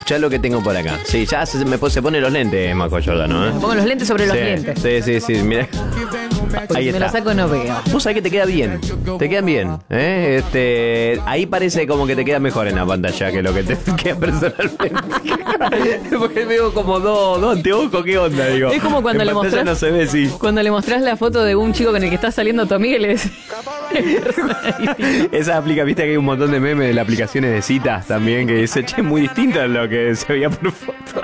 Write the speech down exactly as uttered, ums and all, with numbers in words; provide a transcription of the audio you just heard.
Ya lo que tengo por acá. Sí, ya se, me, se pone los lentes, Michael Jordan, ¿no? ¿Eh? Me pongo los lentes sobre los sí, lentes. Sí, sí, sí, mira. Porque Ahí si está. me lo saco no veo. Vos sabés que te queda bien. Te quedan bien. ¿eh? Este, ahí parece como que te queda mejor en la pantalla que lo que te queda personalmente. Porque veo como dos, dos anteojos, ¿qué onda? Digo, Es como cuando en le pantalla mostrás, no se ve, sí. cuando le mostrás la foto de un chico con el que está saliendo tu amiga y le decís... Esa aplica, viste que hay un montón de memes de las aplicaciones de citas también que dice, che, muy distinta a lo que se veía por foto.